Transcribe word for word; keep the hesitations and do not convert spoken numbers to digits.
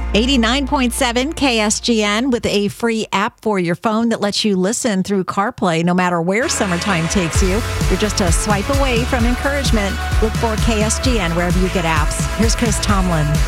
eighty-nine point seven K S G N with a free app for your phone that lets you listen through CarPlay no matter where summertime takes you. You're just a swipe away from encouragement. Look for K S G N wherever you get apps. Here's Chris Tomlin.